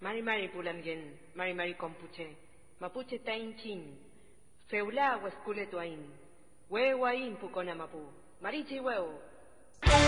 Mari pulamgen, Mari compuche, Mapuche tainchin, feula huescule tuain, huehuain pucona mapu, marichi huevo.